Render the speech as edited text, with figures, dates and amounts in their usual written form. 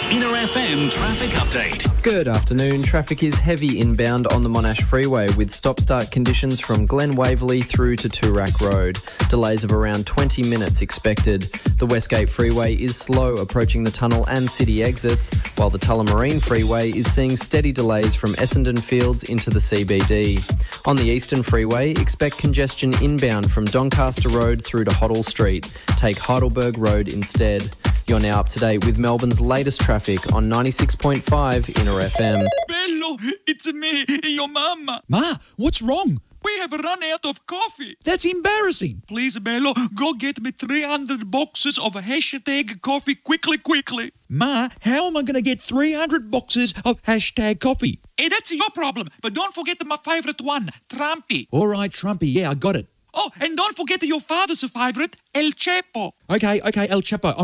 Inner FM traffic update. Good afternoon. Traffic is heavy inbound on the Monash Freeway with stop-start conditions from Glen Waverley through to Toorak Road. Delays of around 20 minutes expected. The Westgate Freeway is slow approaching the tunnel and city exits, while the Tullamarine Freeway is seeing steady delays from Essendon Fields into the CBD. On the Eastern Freeway, expect congestion inbound from Doncaster Road through to Hoddle Street. Take Heidelberg Road instead. You're now up to date with Melbourne's latest traffic on 96.5 Inner FM. Bello, it's me, your mama. Ma, what's wrong? We have run out of coffee. That's embarrassing. Please, Bello, go get me 300 boxes of hashtag coffee quickly. Ma, how am I going to get 300 boxes of hashtag coffee? Hey, that's your problem. But don't forget my favourite one, Trumpy. All right, Trumpy, yeah, I got it. Oh, and don't forget your father's favourite, El Chapo. Okay, El Chapo.